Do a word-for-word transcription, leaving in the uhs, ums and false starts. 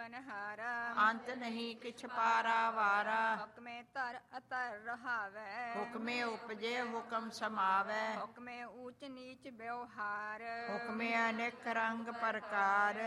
ਪਨਹਾਰਾ। ਅੰਤ ਨਹੀਂ ਕਿਛ ਪਾਰਾ ਵਾਰਾ। ਹੁਕਮੇ ਧਰ ਅਤਰ ਰਹਾਵੈ। ਹੁਕਮੇ ਉਪਜੇ ਹੁਕਮ ਸਮਾਵੈ। ਹੁਕਮੇ ਊਚ ਨੀਚ ਵਿਵਹਾਰ। ਹੁਕਮੇ ਅਨੇਕ ਰੰਗ ਪ੍ਰਕਾਰ।